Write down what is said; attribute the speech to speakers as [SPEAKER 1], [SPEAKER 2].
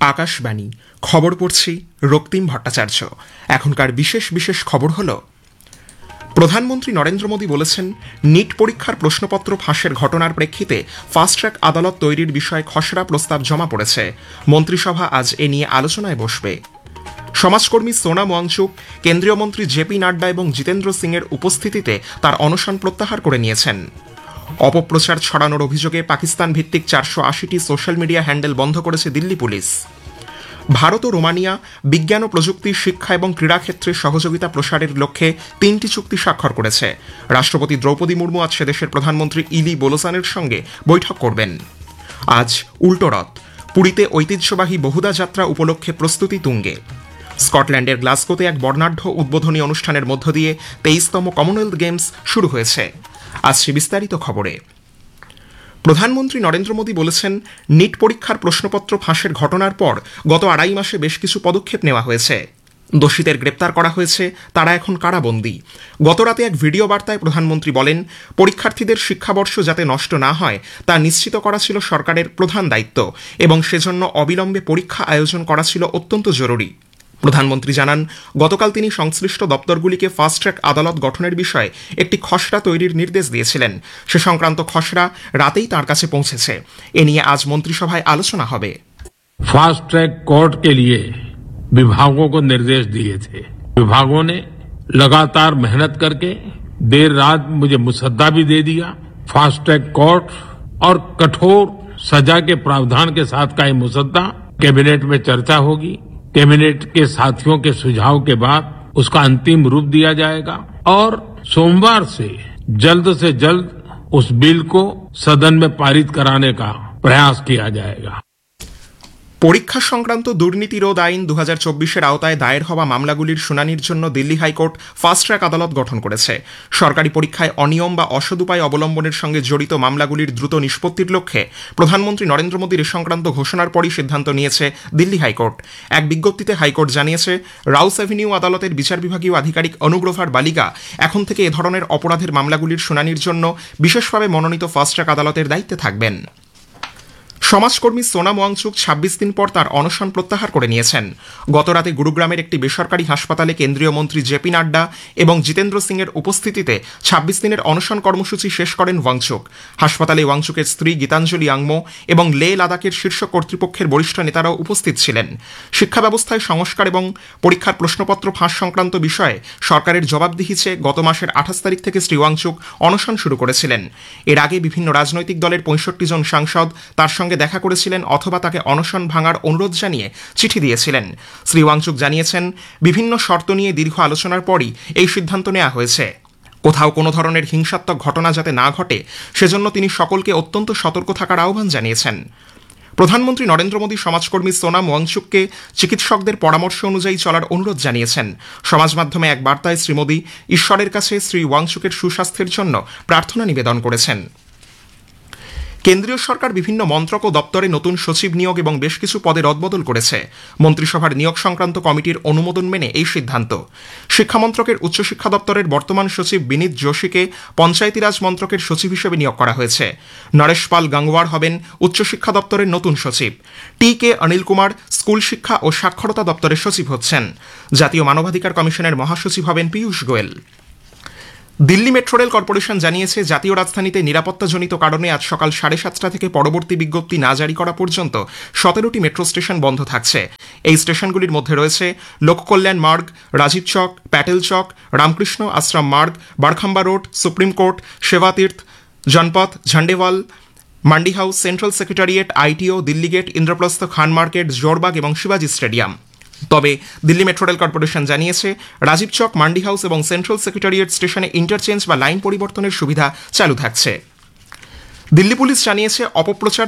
[SPEAKER 1] আকাশবাণী খবর পড়ছি রক্তিম ভট্টাচার্য। এখনকার বিশেষ বিশেষ খবর হল, প্রধানমন্ত্রী নরেন্দ্র মোদী বলেছেন, নিট পরীক্ষার প্রশ্নপত্র ফাঁসের ঘটনার প্রেক্ষিতে ফাস্ট ট্র্যাক আদালত তৈরির বিষয়ে খসড়া প্রস্তাব জমা পড়েছে। মন্ত্রিসভা আজ এ নিয়ে আলোচনায় বসবে। সমাজকর্মী সোনাম ওয়াংচুক কেন্দ্রীয় মন্ত্রী জেপি নাড্ডা এবং জিতেন্দ্র সিংয়ের উপস্থিতিতে তার অনশন প্রত্যাহার করে নিয়েছেন। অপপ্রচার ছড়ানোর অভিযোগে পাকিস্তান ভিত্তিক 480টি সোশ্যাল মিডিয়া হ্যান্ডেল বন্ধ করেছে দিল্লি পুলিশ। ভারত ও রোমানিয়া বিজ্ঞান ও প্রযুক্তি, শিক্ষা এবং ক্রীড়াক্ষেত্রে সহযোগিতা প্রসারের লক্ষ্যে 3টি চুক্তি স্বাক্ষর করেছে। রাষ্ট্রপতি দ্রৌপদী মুর্মু আজ সেদেশের প্রধানমন্ত্রী ইলি বোলোসানের সঙ্গে বৈঠক করবেন। আজ উল্টো রথ, পুরীতে ঐতিহ্যবাহী বহুদা যাত্রা উপলক্ষে প্রস্তুতি তুঙ্গে। স্কটল্যান্ডের গ্লাসগোতে এক বর্ণাঢ্য উদ্বোধনী অনুষ্ঠানের মধ্য দিয়ে 23তম কমনওয়েলথ গেমস শুরু হয়েছে। আসছে বিস্তারিত খবরে। প্রধানমন্ত্রী নরেন্দ্র মোদী বলেছেন, নিট পরীক্ষার প্রশ্নপত্র ফাঁসের ঘটনার পর গত 2.5 মাসে বেশ কিছু পদক্ষেপ নেওয়া হয়েছে। দোষীদের গ্রেপ্তার করা হয়েছে, তারা এখন কারাবন্দী। গতরাতে এক ভিডিও বার্তায় প্রধানমন্ত্রী বলেন, পরীক্ষার্থীদের শিক্ষাবর্ষ যাতে নষ্ট না হয় তা নিশ্চিত করা ছিল সরকারের প্রধান দায়িত্ব এবং সেজন্য অবিলম্বে পরীক্ষা আয়োজন করা ছিল অত্যন্ত জরুরি। প্রধানমন্ত্রী জানান, গতকাল তিনি সংশ্লিষ্ট দপ্তরগুলিকে ফাস্ট ট্র্যাক আদালত গঠনের বিষয়ে একটি খসড়া তৈরির নির্দেশ দিয়েছিলেন। সে সংক্রান্ত খসড়া রাতেই তার কাছে পৌঁছেছে। এ নিয়ে আজ মন্ত্রিসভায় আলোচনা হবে।
[SPEAKER 2] फास्ट ट्रैक कोर्ट के लिए विभागों को निर्देश दिए थे। विभागों ने लगातार मेहनत करके देर रात मुझे मुसद्दा भी दे दिया। फास्ट ट्रैक कोर्ट और कठोर सजा के प्रावधान के साथ का ये मुसद्दा कैबिनेट में चर्चा होगी। कैबिनेट के साथियों के सुझाव के बाद उसका अंतिम रूप दिया जाएगा और सोमवार से जल्द उस बिल को सदन में पारित कराने का प्रयास किया जाएगा।
[SPEAKER 1] পরীক্ষা সংক্রান্ত দুর্নীতি রোধ আইন 2024-এর আওতায় দায়ের হওয়া মামলাগুলির শুনানির জন্য দিল্লি হাইকোর্ট ফাস্ট ট্র্যাক আদালত গঠন করেছে। সরকারি পরীক্ষায় অনিয়ম বা অসৎ উপায় অবলম্বনের সঙ্গে জড়িত মামলাগুলির দ্রুত নিষ্পত্তির লক্ষ্যে প্রধানমন্ত্রী নরেন্দ্র মোদীর এ সংক্রান্ত ঘোষণার পরই সিদ্ধান্ত নিয়েছে দিল্লি হাইকোর্ট। এক বিজ্ঞপ্তিতে হাইকোর্ট জানিয়েছে, রাউস অ্যাভিনিউ আদালতের বিচার বিভাগীয় আধিকারিক অনুগ্রভার বালিকা এখন থেকে এ ধরনের অপরাধের মামলাগুলির শুনানির জন্য বিশেষভাবে মনোনীত ফাস্ট ট্র্যাক আদালতের দায়িত্বে থাকবেন। সমাজকর্মী সোনাম ওয়াংচুক 26 দিন পর তার অনশন প্রত্যাহার করে নিয়েছেন। গতরাতে গুরুগ্রামের একটি বেসরকারি হাসপাতালে কেন্দ্রীয় মন্ত্রী জেপি নাড্ডা এবং জিতেন্দ্র সিংয়ের উপস্থিতিতে 26 দিনের অনশন কর্মসূচি শেষ করেন ওয়াংচুক। হাসপাতালে ওয়াংচুকের স্ত্রী গীতাঞ্জলি আংমো এবং লে লাদাখের শীর্ষ কর্তৃপক্ষের বরিষ্ঠ নেতারাও উপস্থিত ছিলেন। শিক্ষা ব্যবস্থায় সংস্কার এবং পরীক্ষার প্রশ্নপত্র ফাঁস সংক্রান্ত বিষয়ে সরকারের জবাবদিহি চেয়ে গত মাসের 28 তারিখ থেকে শ্রী ওয়াংচুক অনশন শুরু করেছিলেন। এর আগে বিভিন্ন রাজনৈতিক দলের 65 জন সাংসদ তার সঙ্গে দেখা করেছিলেন অথবা তাকে অনশন ভাঙার অনুরোধ জানিয়ে চিঠি দিয়েছিলেন। শ্রী ওয়াংচুক জানিয়েছেন, বিভিন্ন শর্ত নিয়ে দীর্ঘ আলোচনার পরই এই সিদ্ধান্ত নেওয়া হয়েছে। কোথাও কোনো ধরনের হিংসাত্মক ঘটনা যাতে না ঘটে সেজন্য তিনি সকলকে অত্যন্ত সতর্ক থাকার আহ্বান জানিয়েছেন। প্রধানমন্ত্রী নরেন্দ্র মোদী সমাজকর্মী সোনাম ওয়াংচুককে চিকিৎসকদের পরামর্শ অনুযায়ী চলার অনুরোধ জানিয়েছেন। সমাজ মাধ্যমে এক বার্তায় শ্রী মোদী ঈশ্বরের কাছে শ্রী ওয়াংচুকের সুস্বাস্থ্যের জন্য প্রার্থনা নিবেদন করেছেন। কেন্দ্রীয় সরকার বিভিন্ন মন্ত্রক ও দপ্তরে নতুন সচিব নিয়োগ এবং বেশ কিছু পদে রদবদল করেছে। মন্ত্রিসভার নিয়োগ সংক্রান্ত কমিটির অনুমোদন মেনে এই সিদ্ধান্ত। শিক্ষামন্ত্রকের উচ্চশিক্ষা দপ্তরের বর্তমান সচিব বিনীত যোশীকে পঞ্চায়েতি রাজ মন্ত্রকের সচিব হিসেবে নিয়োগ করা হয়েছে। নরেশ পাল গাঙ্গওয়ার হবেন উচ্চশিক্ষা দপ্তরের নতুন সচিব। টি.কে. অনিল কুমার স্কুল শিক্ষা ও সাক্ষরতা দপ্তরের সচিব হচ্ছেন। জাতীয় মানবাধিকার কমিশনের মহাসচিব হবেন Piyush Goyal. Delhi metro rail corporation জানিয়েছে, জাতীয় রাজধানীতে নিরাপত্তাজনিত কারণে আজ সকাল 7:30 থেকে পরবর্তী বিজ্ঞপ্তি না জারি করা পর্যন্ত 17টি মেট্রো স্টেশন বন্ধ থাকছে। এই স্টেশনগুলির মধ্যে রয়েছে লোককল্যাণ মার্গ, রাজীব চক, প্যাটেল চক, রামকৃষ্ণ আশ্রম মার্গ, বারখাম্বা রোড, সুপ্রিম কোর্ট, সেবাতীর্থ, জনপথ, ঝান্ডেওয়াল, mandi house, central secretariat, ITO, Delhi gate, Indraprastha, খান মার্কেট, জোরবাগ এবং শিবাজি স্টেডিয়াম। তবে দিল্লি মেট্রো রেল কর্পোরেশন জানিয়েছে, রাজীব চক, মান্ডি হাউস এবং সেন্ট্রাল সেক্রেটারিয়েট স্টেশনে ইন্টারচেঞ্জ বা লাইন পরিবর্তনের সুবিধা চালু থাকছে। দিল্লি পুলিশ জানিয়েছে, অপপ্রচার